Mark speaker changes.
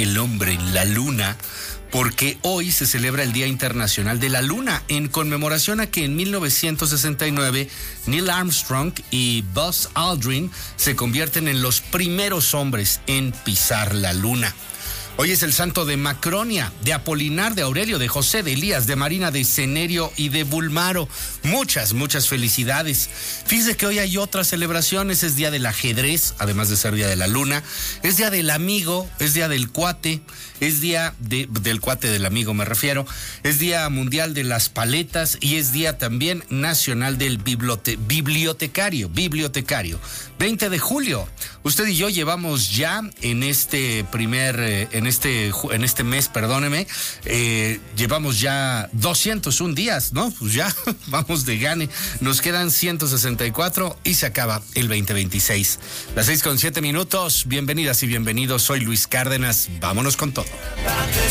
Speaker 1: el hombre en la luna, porque hoy se celebra el Día Internacional de la Luna, en conmemoración a que en 1969 Neil Armstrong y Buzz Aldrin se convierten en los primeros hombres en pisar la luna. Hoy es el santo de Macronia, de Apolinar, de Aurelio, de José, de Elías, de Marina, de Cenerio y de Bulmaro. Muchas felicidades. Fíjese que hoy hay otras celebraciones. Es día del ajedrez, además de ser día de la luna. Es día del amigo, es día del cuate, es día del cuate del amigo, me refiero. Es día mundial de las paletas y es día también nacional del bibliotecario. 20 de julio. Usted y yo llevamos ya en este mes, perdóneme, llevamos ya 201 días, ¿no? Pues ya vamos de gane. Nos quedan 164 y se acaba el 2026. Las 6:07. Bienvenidas y bienvenidos. Soy Luis Cárdenas. Vámonos con todo.